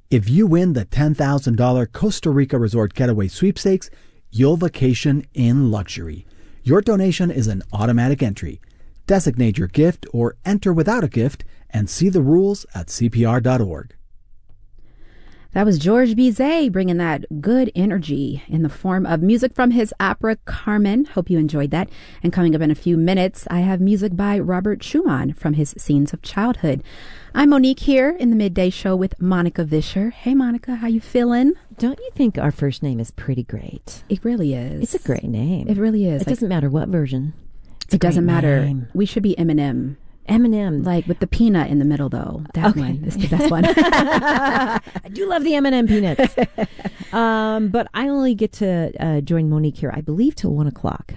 If you win the $10,000 Costa Rica Resort Getaway Sweepstakes, you'll vacation in luxury. Your donation is an automatic entry. Designate your gift or enter without a gift and see the rules at CPR.org. That was George Bizet bringing that good energy in the form of music from his opera Carmen. Hope you enjoyed that. And coming up in a few minutes, I have music by Robert Schumann from his Scenes of Childhood. I'm Monique here in the Midday Show with Monica Vischer. Hey, Monica, how you feeling? Don't you think our first name is pretty great? It really is. It's a great name. It really is. It doesn't matter what version. It doesn't matter. Name. We should be Eminem. Eminem. Like with the peanut in the middle, though. That one is the best one. I do love the M&M peanuts. But I only get to join Monique here, I believe, till 1 o'clock.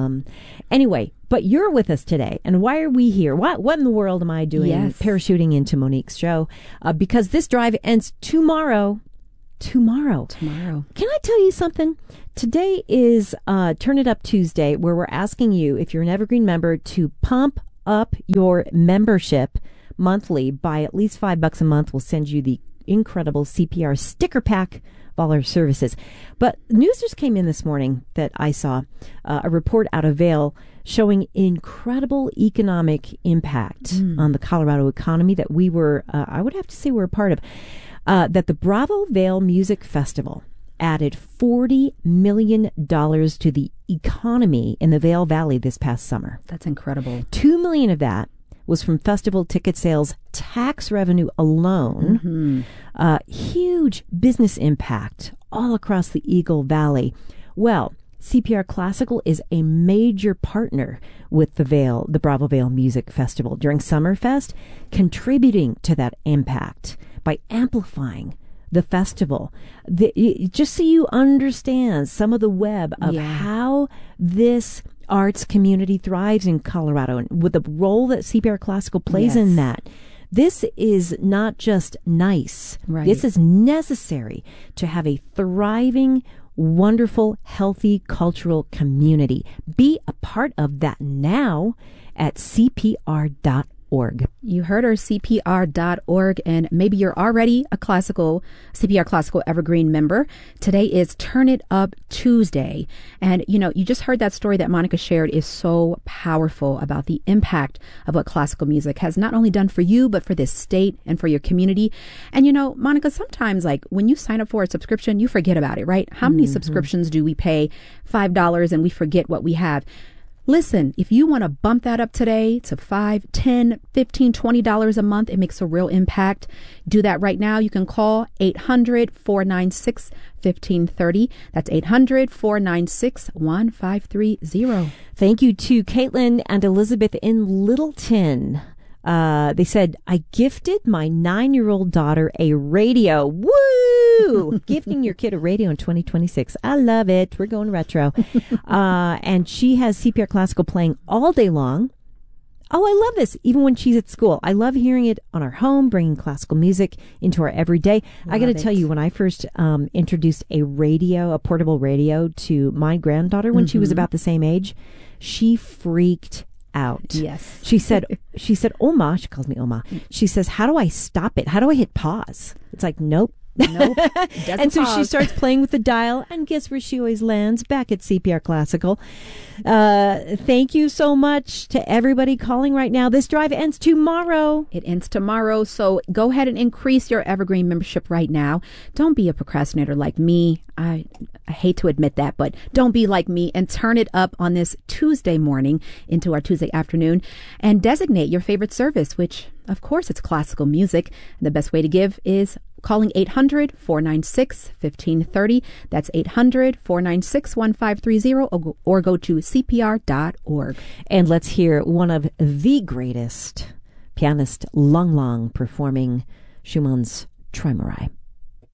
Anyway, but you're with us today. And why are we here? What in the world am I doing parachuting into Monique's show? Because this drive ends tomorrow. Tomorrow. Can I tell you something? Today is Turn It Up Tuesday, where we're asking you, if you're an Evergreen member, to pump up your membership monthly by at least $5 a month. We'll send you the incredible CPR sticker pack of all our services. But news just came in this morning that I saw a report out of Vail showing incredible economic impact on the Colorado economy that we were, I would have to say we're a part of, that the Bravo Vail Music Festival added $40 million to the economy in the Vail Valley this past summer. That's incredible. $2 million of that was from festival ticket sales tax revenue alone. Huge business impact all across the Eagle Valley. Well, CPR Classical is a major partner with the Bravo Vail Music Festival during Summerfest, contributing to that impact by amplifying the festival. Just so you understand some of the web of how this arts community thrives in Colorado and with the role that CPR Classical plays in that. This is not just nice. Right. This is necessary to have a thriving, wonderful, healthy cultural community. Be a part of that now at CPR.org. You heard her, CPR.org, and maybe you're already a CPR Classical Evergreen member. Today is Turn It Up Tuesday. And, you just heard that story that Monica shared is so powerful about the impact of what classical music has not only done for you, but for this state and for your community. And, Monica, sometimes like when you sign up for a subscription, you forget about it, right? How many subscriptions do we pay $5 and we forget what we have? Listen, if you want to bump that up today to $5, $10, $15, $20 a month, it makes a real impact. Do that right now. You can call 800-496-1530. That's 800-496-1530. Thank you to Caitlin and Elizabeth in Littleton. They said, I gifted my 9-year-old daughter a radio. Woo! Gifting your kid a radio in 2026. I love it. We're going retro. And she has CPR Classical playing all day long. Oh, I love this. Even when she's at school. I love hearing it on our home, bringing classical music into our everyday. I got to tell you, when I first introduced a portable radio to my granddaughter when she was about the same age, she freaked out. Yes. She said, Oma, she calls me Oma. She says, how do I stop it? How do I hit pause? It's like, nope. And so she starts playing with the dial, and guess where she always lands? Back at CPR Classical. Thank you so much to everybody calling right now. This drive ends tomorrow. It ends tomorrow, so go ahead and increase your Evergreen membership right now. Don't be a procrastinator like me. I hate to admit that, but don't be like me and turn it up on this Tuesday morning into our Tuesday afternoon and designate your favorite service, which, of course, it's classical music. The best way to give is calling 800-496-1530. That's 800-496-1530 or go to CPR.org. And let's hear one of the greatest pianist, Lang Lang, performing Schumann's Träumerei.